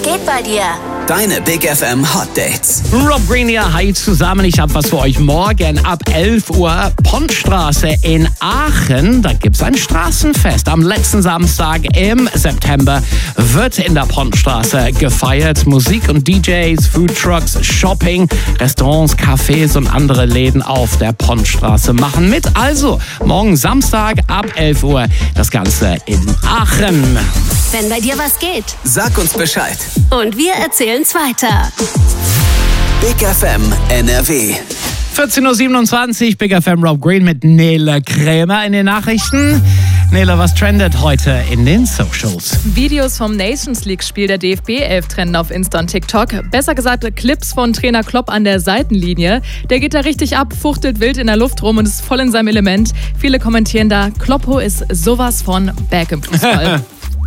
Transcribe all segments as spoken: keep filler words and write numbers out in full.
geht bei dir? Deine Big F M Hot Dates. Rob Green hier, hi zusammen. Ich habe was für euch morgen ab elf Uhr. Pontstraße in Aachen. Da gibt's ein Straßenfest. Am letzten Samstag im September wird in der Pontstraße gefeiert. Musik und D Js, Foodtrucks, Shopping, Restaurants, Cafés und andere Läden auf der Pontstraße machen mit. Also morgen Samstag ab elf Uhr das Ganze in Aachen. Wenn bei dir was geht. Sag uns Bescheid. Und wir erzählen's weiter. Big F M N R W. vierzehn Uhr siebenundzwanzig, Big F M Rob Green mit Nele Krämer in den Nachrichten. Nele, was trendet heute in den Socials? Videos vom Nations League-Spiel der D F B elf trennen auf Insta und TikTok. Besser gesagt, Clips von Trainer Klopp an der Seitenlinie. Der geht da richtig ab, fuchtelt wild in der Luft rum und ist voll in seinem Element. Viele kommentieren da, Kloppo ist sowas von back im Fußball.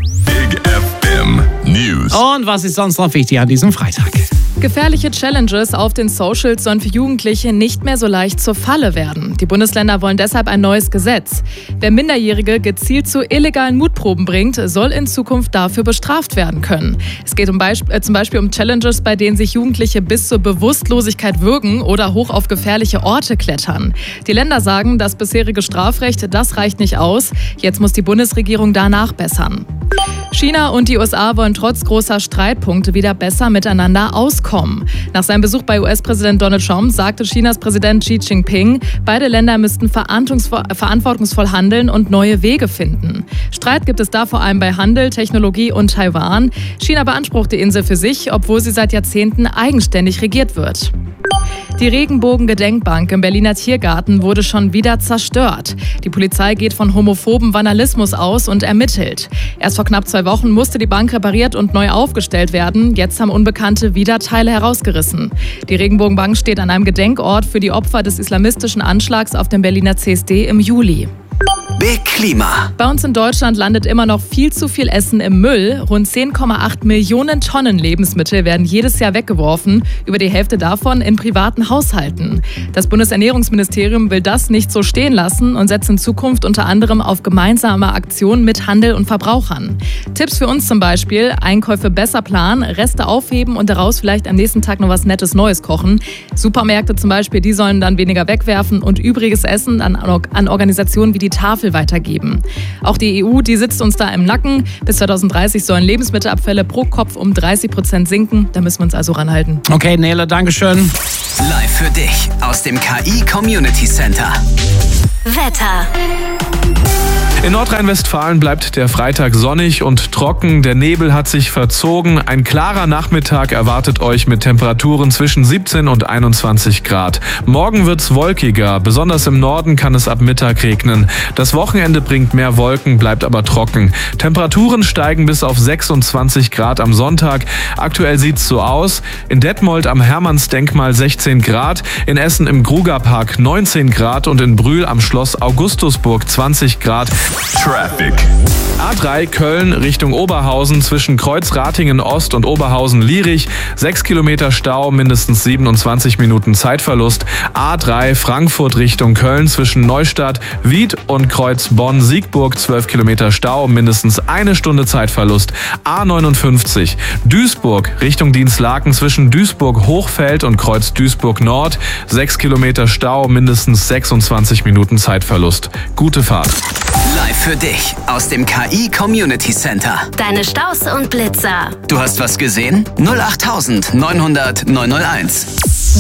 Big F M News. Und was ist sonst noch wichtig an diesem Freitag? Gefährliche Challenges auf den Socials sollen für Jugendliche nicht mehr so leicht zur Falle werden. Die Bundesländer wollen deshalb ein neues Gesetz. Wer Minderjährige gezielt zu illegalen Mutproben bringt, soll in Zukunft dafür bestraft werden können. Es geht um Beisp- äh, zum Beispiel um Challenges, bei denen sich Jugendliche bis zur Bewusstlosigkeit würgen oder hoch auf gefährliche Orte klettern. Die Länder sagen, das bisherige Strafrecht, das reicht nicht aus. Jetzt muss die Bundesregierung da nachbessern. China und die U S A wollen trotz großer Streitpunkte wieder besser miteinander auskommen. Nach seinem Besuch bei U S-Präsident Donald Trump sagte Chinas Präsident Xi Jinping, beide Länder müssten verantwortungsvoll handeln und neue Wege finden. Streit gibt es da vor allem bei Handel, Technologie und Taiwan. China beansprucht die Insel für sich, obwohl sie seit Jahrzehnten eigenständig regiert wird. Die Regenbogen-Gedenkbank im Berliner Tiergarten wurde schon wieder zerstört. Die Polizei geht von homophoben Vandalismus aus und ermittelt. Erst vor knapp zwei Wochen musste die Bank repariert und neu aufgestellt werden. Jetzt haben Unbekannte wieder Teile herausgerissen. Die Regenbogenbank steht an einem Gedenkort für die Opfer des islamistischen Anschlags auf dem Berliner C S D im Juli. Big Klima. Bei uns in Deutschland landet immer noch viel zu viel Essen im Müll. Rund zehn Komma acht Millionen Tonnen Lebensmittel werden jedes Jahr weggeworfen, über die Hälfte davon in privaten Haushalten. Das Bundesernährungsministerium will das nicht so stehen lassen und setzt in Zukunft unter anderem auf gemeinsame Aktionen mit Handel und Verbrauchern. Tipps für uns zum Beispiel: Einkäufe besser planen, Reste aufheben und daraus vielleicht am nächsten Tag noch was Nettes Neues kochen. Supermärkte zum Beispiel, die sollen dann weniger wegwerfen und übriges Essen an, an Organisationen wie die Tafel weitergeben. Auch die E U, die sitzt uns da im Nacken. Bis zwanzig dreißig sollen Lebensmittelabfälle pro Kopf um dreißig Prozent sinken. Da müssen wir uns also ranhalten. Okay, Nele, Dankeschön. Live für dich aus dem K I Community Center. Wetter. In Nordrhein-Westfalen bleibt der Freitag sonnig und trocken. Der Nebel hat sich verzogen. Ein klarer Nachmittag erwartet euch mit Temperaturen zwischen siebzehn und einundzwanzig Grad. Morgen wird's wolkiger. Besonders im Norden kann es ab Mittag regnen. Das Wochenende bringt mehr Wolken, bleibt aber trocken. Temperaturen steigen bis auf sechsundzwanzig Grad am Sonntag. Aktuell sieht's so aus: in Detmold am Hermannsdenkmal sechzehn Grad, in Essen im Grugerpark neunzehn Grad und in Brühl am Schloss Augustusburg zwanzig Grad. Traffic. A drei Köln Richtung Oberhausen zwischen Kreuzratingen Ost und Oberhausen-Lierich. sechs Kilometer Stau, mindestens siebenundzwanzig Minuten Zeitverlust. A drei Frankfurt Richtung Köln zwischen Neustadt, Wied und Kreuz Bonn-Siegburg. zwölf Kilometer Stau, mindestens eine Stunde Zeitverlust. A neunundfünfzig Duisburg Richtung Dienstlaken zwischen Duisburg-Hochfeld und Kreuz Duisburg Nord. sechs Kilometer Stau, mindestens sechsundzwanzig Minuten Zeitverlust. Gute Fahrt. Live für dich aus dem K I Community Center. Deine Staus und Blitzer. Du hast was gesehen? null acht neunhundert neunhunderteins.